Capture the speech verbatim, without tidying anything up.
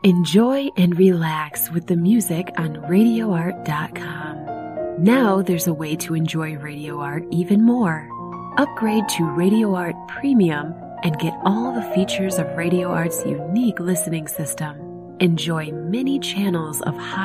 Enjoy and relax with the music on radio art dot com. Now there's a way to enjoy Radio Art even more. Upgrade to Radio Art Premium and get all the features of Radio Art's unique listening system. Enjoy many channels of high